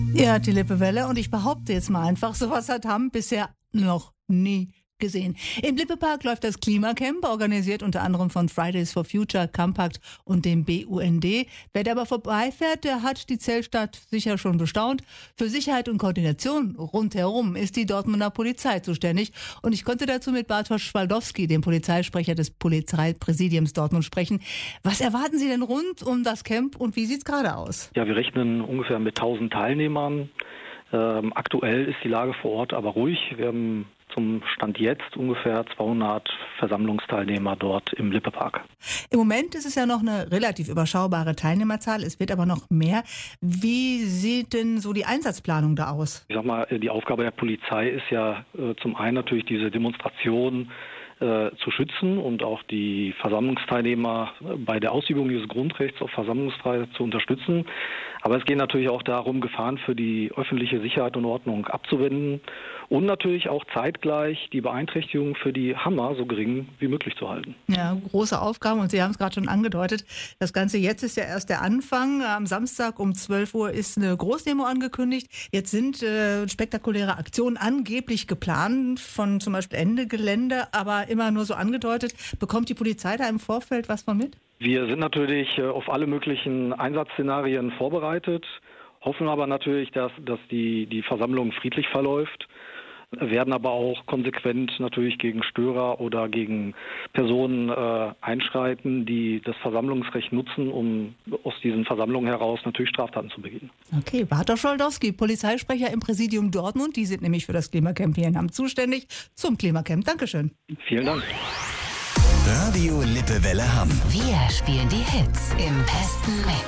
Ja, die Lippewelle, und ich behaupte jetzt mal einfach, sowas hat Hamm bisher noch nie gesehen. Im Lippepark läuft das Klimacamp, organisiert unter anderem von Fridays for Future, Campact und dem BUND. Wer da aber vorbeifährt, der hat die Zellstadt sicher schon bestaunt. Für Sicherheit und Koordination rundherum ist die Dortmunder Polizei zuständig. Und ich konnte dazu mit Bartosz Schwaldowski, dem Polizeisprecher des Polizeipräsidiums Dortmund, sprechen. Was erwarten Sie denn rund um das Camp und wie sieht's gerade aus? Ja, wir rechnen ungefähr mit 1000 Teilnehmern. Aktuell ist die Lage vor Ort aber ruhig. Wir haben zum Stand jetzt ungefähr 200 Versammlungsteilnehmer dort im Lippepark. Im Moment ist es ja noch eine relativ überschaubare Teilnehmerzahl. Es wird aber noch mehr. Wie sieht denn so die Einsatzplanung da aus? Ich sag mal, die Aufgabe der Polizei ist ja zum einen natürlich diese Demonstration zu schützen und auch die Versammlungsteilnehmer bei der Ausübung dieses Grundrechts auf Versammlungsfreiheit zu unterstützen. Aber es geht natürlich auch darum, Gefahren für die öffentliche Sicherheit und Ordnung abzuwenden und natürlich auch zeitgleich die Beeinträchtigung für die Hammer so gering wie möglich zu halten. Ja, große Aufgaben, und Sie haben es gerade schon angedeutet. Das Ganze jetzt ist ja erst der Anfang. Am Samstag um 12 Uhr ist eine Großdemo angekündigt. Jetzt sind spektakuläre Aktionen angeblich geplant, von zum Beispiel Ende Gelände, aber immer nur so angedeutet. Bekommt die Polizei da im Vorfeld was von mit? Wir sind natürlich auf alle möglichen Einsatzszenarien vorbereitet, hoffen aber natürlich, dass die Versammlung friedlich verläuft, werden aber auch konsequent natürlich gegen Störer oder gegen Personen einschreiten, die das Versammlungsrecht nutzen, um aus diesen Versammlungen heraus natürlich Straftaten zu begehen. Okay, Bartosz Schwaldowski, Polizeisprecher im Präsidium Dortmund. Die sind nämlich für das Klimacamp hier in Hamm zuständig. Zum Klimacamp. Dankeschön. Vielen Dank. Radio Lippewelle Hamm. Wir spielen die Hits im besten Mix.